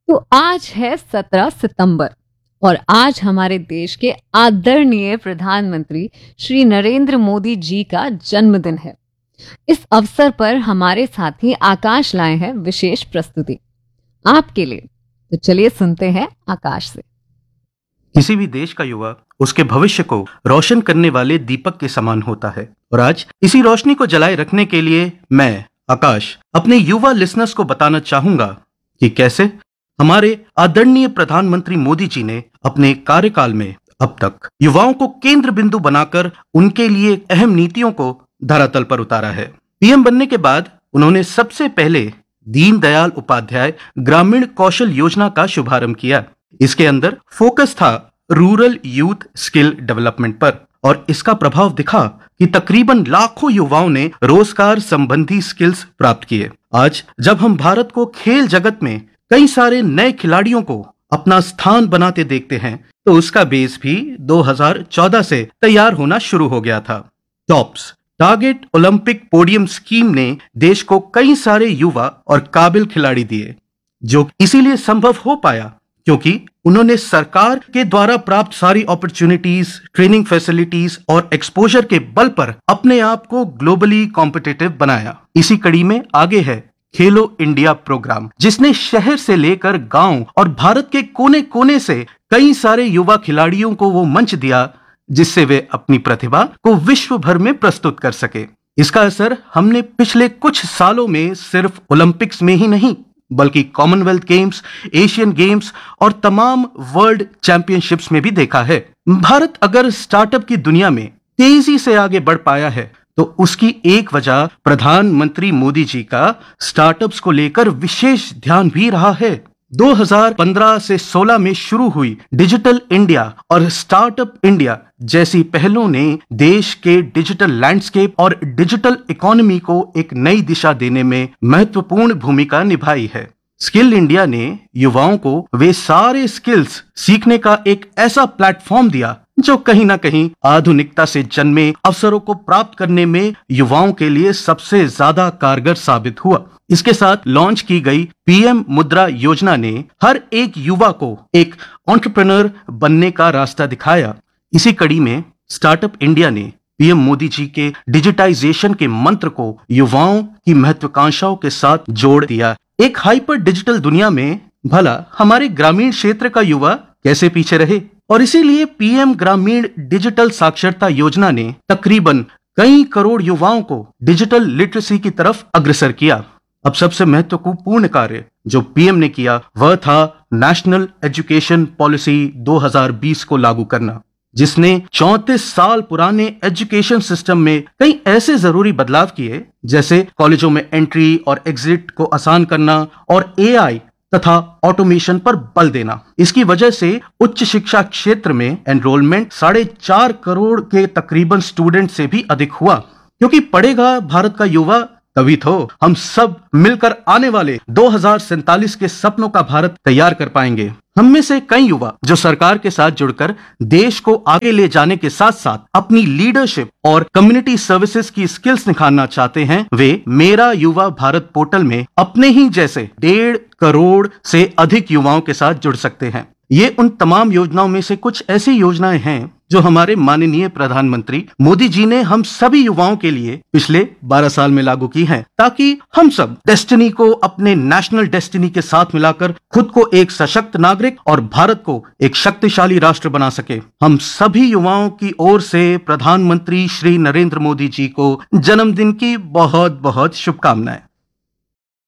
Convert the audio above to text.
तो आज है 17 सितंबर और आज हमारे देश के आदरणीय प्रधानमंत्री श्री नरेंद्र मोदी जी का जन्मदिन है। इस अवसर पर हमारे साथी आकाश लाए हैं विशेष प्रस्तुति आपके लिए। तो चलिए सुनते हैं आकाश से। किसी भी देश का युवा उसके भविष्य को रोशन करने वाले दीपक के समान होता है और आज इसी रोशनी को जलाए रखने के लिए मैं आकाश अपने युवा लिसनर्स को बताना चाहूंगा कि कैसे हमारे आदरणीय प्रधानमंत्री मोदी जी ने अपने कार्यकाल में अब तक युवाओं को केंद्र बिंदु बनाकर उनके लिए अहम नीतियों को धरातल पर उतारा है। पीएम बनने के बाद उन्होंने सबसे पहले दीनदयाल उपाध्याय ग्रामीण कौशल योजना का शुभारंभ किया। इसके अंदर फोकस था रूरल यूथ स्किल डेवलपमेंट पर और इसका प्रभाव दिखा कि तकरीबन लाखों युवाओं ने रोजगार संबंधी स्किल्स प्राप्त किए। आज जब हम भारत को खेल जगत में कई सारे नए खिलाड़ियों को अपना स्थान बनाते देखते हैं तो उसका बेस भी 2014 से तैयार होना शुरू हो गया था। Tops target Olympic podium scheme ने देश को कई सारे युवा और काबिल खिलाड़ी दिए, जो इसीलिए संभव हो पाया क्योंकि उन्होंने सरकार के द्वारा प्राप्त सारी अपॉर्चुनिटीज, ट्रेनिंग फैसिलिटीज और एक्सपोजर के बल पर अपने आप को ग्लोबली कॉम्पिटिटिव बनाया। इसी कड़ी में आगे है खेलो इंडिया प्रोग्राम, जिसने शहर से लेकर गांव और भारत के कोने कोने से कई सारे युवा खिलाड़ियों को वो मंच दिया जिससे वे अपनी प्रतिभा को विश्व भर में प्रस्तुत कर सके। इसका असर हमने पिछले कुछ सालों में सिर्फ ओलंपिक्स में ही नहीं बल्कि कॉमनवेल्थ गेम्स, एशियन गेम्स और तमाम वर्ल्ड चैंपियनशिप्स में भी देखा है। भारत अगर स्टार्टअप की दुनिया में तेजी से आगे बढ़ पाया है तो उसकी एक वजह प्रधानमंत्री मोदी जी का स्टार्टअप्स को लेकर विशेष ध्यान भी रहा है। 2015 से 16 में शुरू हुई डिजिटल इंडिया और स्टार्टअप इंडिया जैसी पहलों ने देश के डिजिटल लैंडस्केप और डिजिटल इकोनॉमी को एक नई दिशा देने में महत्वपूर्ण भूमिका निभाई है। स्किल इंडिया ने युवाओं को वे सारे स्किल्स सीखने का एक ऐसा प्लेटफॉर्म दिया जो कहीं ना कहीं आधुनिकता से जन्मे अवसरों को प्राप्त करने में युवाओं के लिए सबसे ज्यादा कारगर साबित हुआ। इसके साथ लॉन्च की गई पीएम मुद्रा योजना ने हर एक युवा को एक एंटरप्रेन्योर बनने का रास्ता दिखाया। इसी कड़ी में स्टार्टअप इंडिया ने पीएम मोदी जी के डिजिटाइजेशन के मंत्र को युवाओं की महत्वाकांक्षाओं के साथ जोड़ दिया। एक हाइपर डिजिटल दुनिया में भला हमारे ग्रामीण क्षेत्र का युवा कैसे पीछे रहे, और इसीलिए पीएम ग्रामीण डिजिटल साक्षरता योजना ने तकरीबन कई करोड़ युवाओं को डिजिटल लिटरेसी की तरफ अग्रसर किया। अब सबसे महत्वपूर्ण कार्य जो पीएम ने किया वह था नेशनल एजुकेशन पॉलिसी 2020 को लागू करना, जिसने 34 साल पुराने एजुकेशन सिस्टम में कई ऐसे जरूरी बदलाव किए जैसे कॉलेजों में एंट्री और एग्जिट को आसान करना और एआई तथा ऑटोमेशन पर बल देना। इसकी वजह से उच्च शिक्षा क्षेत्र में एनरोलमेंट 4.5 करोड़ के तकरीबन स्टूडेंट से भी अधिक हुआ, क्योंकि पढ़ेगा भारत का युवा तभी तो हम सब मिलकर आने वाले 2047 के सपनों का भारत तैयार कर पाएंगे। हम में से कई युवा जो सरकार के साथ जुड़कर देश को आगे ले जाने के साथ साथ अपनी लीडरशिप और कम्युनिटी सर्विसेज की स्किल्स निखारना चाहते हैं, वे मेरा युवा भारत पोर्टल में अपने ही जैसे 1.5 करोड़ से अधिक युवाओं के साथ जुड़ सकते हैं। ये उन तमाम योजनाओं में से कुछ ऐसी योजनाएं हैं जो हमारे माननीय प्रधानमंत्री मोदी जी ने हम सभी युवाओं के लिए पिछले 12 साल में लागू की हैं, ताकि हम सब डेस्टिनी को अपने नेशनल डेस्टिनी के साथ मिलाकर खुद को एक सशक्त नागरिक और भारत को एक शक्तिशाली राष्ट्र बना सके। हम सभी युवाओं की ओर से प्रधानमंत्री श्री नरेंद्र मोदी जी को जन्मदिन की बहुत बहुत शुभकामनाएं।